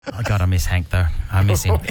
Oh, God, I miss Hank, though. I miss him.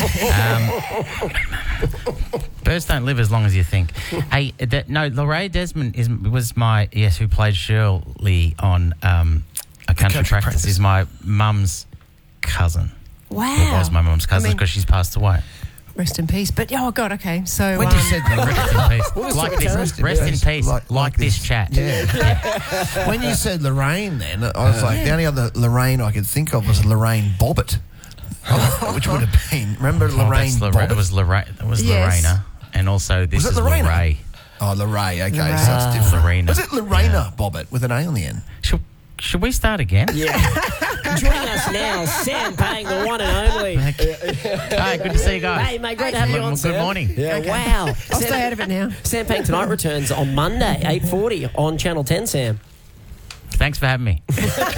Birds don't live as long as you think. Hey, Lorraine Desmond who played Shirley on A Country Practice, is my mum's cousin. Wow. It was my mum's cousin because she's passed away. Rest in peace. But, oh, God, okay. So... When you said rest in peace, rest in peace, like this chat. Yeah. When you said Lorraine then, I was like, the only other Lorraine I could think of was Lorraine Bobbitt. Which would have been, remember Lorraine Bobbitt? It was Lorena. And also this is Lorraine. Oh, Lorraine, okay. So it's different. Lorena. Was it Lorena Bobbitt with an A on the end? Should we start again? Yeah. Joining us now, Sam Pang, the one and only. Hi, good to see you guys. Hey, mate, great to have you on, Sam. Good morning. Yeah, okay. Wow. I'll stay out of it now. Sam Pang Tonight returns on Monday, 8:40 on Channel 10, Sam. Thanks for having me. Is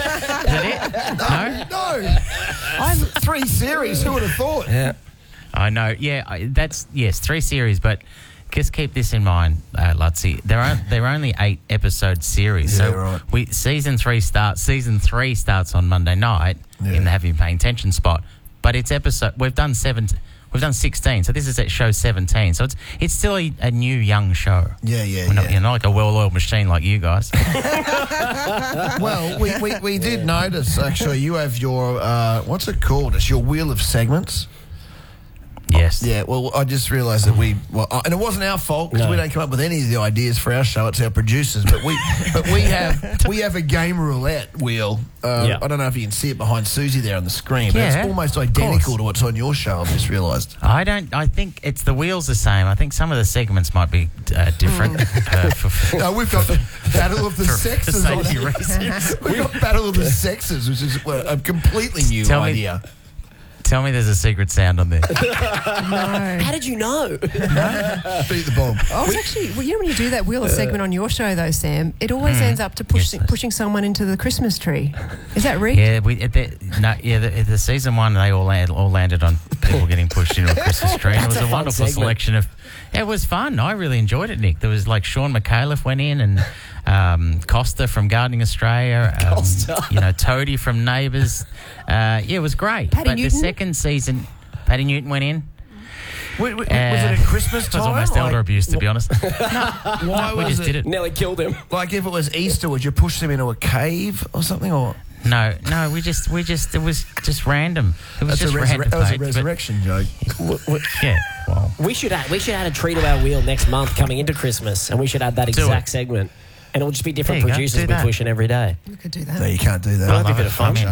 that it? No. I'm 3 series. Who would have thought? Yeah. I know. Yeah, that's 3 series, but just keep this in mind, Lutzy. They're only 8-episode series. Yeah, so right. Season 3 starts on Monday night in the Have You Paying Attention spot. But it's we've done 16, so this is at show 17. So it's still a new young show. Yeah. Not, not like a well-oiled machine like you guys. Well, we did notice, actually, you have your, what's it called? It's your wheel of segments. Yes. Yeah, well, I just realised that and it wasn't our fault because we don't come up with any of the ideas for our show. It's our producers, but we have a game roulette wheel. I don't know if you can see it behind Susie there on the screen, but it's almost identical to what's on your show. I've just realised. I think it's the wheel's the same. I think some of the segments might be different. We've got Battle of the Sexes on safety it. reasons. We've got Battle of the Sexes, which is a completely new idea. Tell me there's a secret sound on there. No. How did you know? Beat the bomb. I was actually, when you do that wheel of segment on your show, though, Sam, it always ends up to pushing someone into the Christmas tree. Is that rigged? Yeah, the season 1 they all landed on people getting pushed into a Christmas tree. It was a wonderful selection of. It was fun. I really enjoyed it, Nick. There was like Sean McAuliffe went in and Costa from Gardening Australia. Toadie from Neighbours. It was great. Paddy Newton? The second season, Paddy Newton went in. Was it at Christmas time? It was almost elder abuse, to be honest. Why we just did it. Nearly killed him. Like if it was Easter, would you push them into a cave or something? Or No, we just it was just random. It was just random. That was a resurrection joke. Yeah. Well, we should add a tree to our wheel next month coming into Christmas, and we should add that exact segment. And it'll just be different producers we push in every day. We could do that. No, you can't do that. That'll be a bit of fun.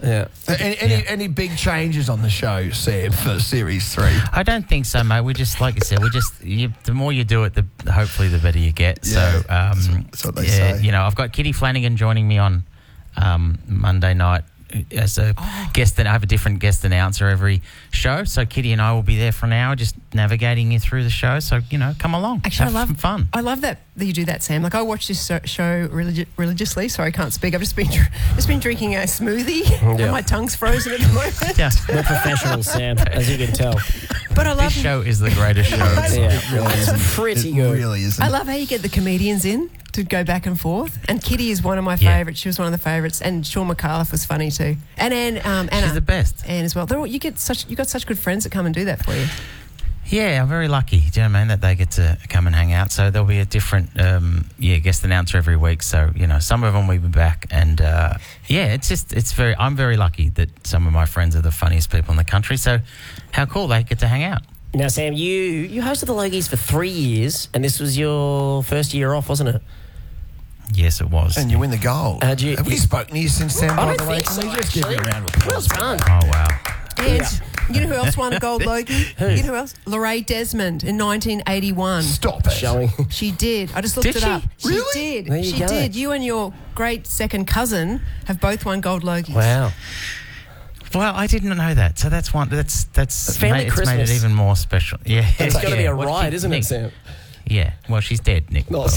Any big changes on the show, Sam, for Series 3? I don't think so, mate. We just, like I said, the more you do it, hopefully the better you get. Yeah, so, that's what they say. I've got Kitty Flanagan joining me on Monday night as a guest. I have a different guest announcer every show. So Kitty and I will be there for an hour, just navigating you through the show. So come along. Actually, have some fun. I love that you do that, Sam. Like I watch this show religiously. Sorry, I can't speak. I've just been drinking a smoothie, and my tongue's frozen at the moment. Yeah, we're professionals, Sam, as you can tell. But I love this show is the greatest show. It's pretty good. It really is. I love how you get the comedians in to go back and forth. And Kitty is one of my favourites. She was one of the favourites. And Sean McAuliffe was funny too. And Anna. She's the best. Anne as well. You got such good friends that come and do that for you. Yeah, I'm very lucky. Do you know what I mean? That they get to come and hang out. So there'll be a different guest announcer every week. So some of them will be back, and I'm very lucky that some of my friends are the funniest people in the country. So how cool they get to hang out. Now, Sam, you hosted the Logies for 3 years, and this was your first year off, wasn't it? Yes, it was. And you win the gold. Have we spoken to you since then, by the way? Can we just give you a round of applause? Well done. Oh, wow. And you know who else won a gold Logie? Who? You know who else? Lorraine Desmond in 1981. Stop it. Showing. She did. I just looked it up. Really? She did. There you go. Did. You and your great second cousin have both won gold Logies. Wow. Well, I didn't know that. So that's one. That's family it's Christmas. made it even more special. Yeah, It's got to be a Well, ride, isn't it, Sam? Yeah. Well, she's dead, Nick. No,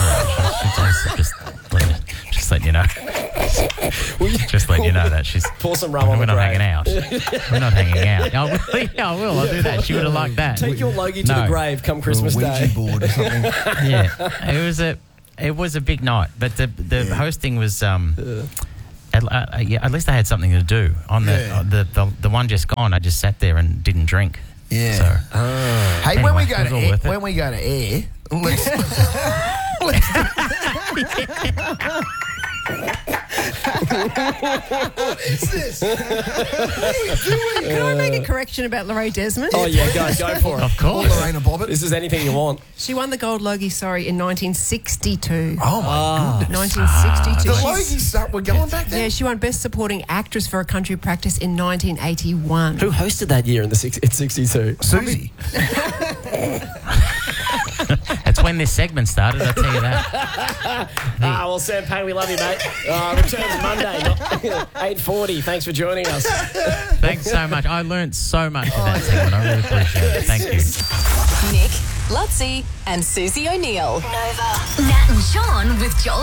just letting you know. Just letting you know that she's. Pour some rum on We're the not grave. hanging out. We're not hanging out. I will. I'll do that. She would have liked that. Take your Logie to the grave come Christmas Day. Ouija board or something. Yeah, it was a big night, but the hosting was At least I had something to do. On the one just gone, I just sat there and didn't drink. Yeah. So, hey, anyway, when we go to air, let's Can I make a correction about Lorraine Desmond? Oh, yeah, go for it. Of course. Lorena Bobbitt. This is anything you want. She won the Gold Logie, in 1962. Oh, my goodness. 1962. The Logies, we're going back there? Yeah, she won Best Supporting Actress for A Country Practice in 1981. Who hosted that year in 62? Susie. That's when this segment started, I'll tell you that. Well, Sam Payne, we love you, mate. Returns Monday, 8:40. Thanks for joining us. Thanks so much. I learned so much in that segment. I really appreciate it. Thank you. Nick, Lutzi, and Susie O'Neill. Nova. Nat and Sean with Joel.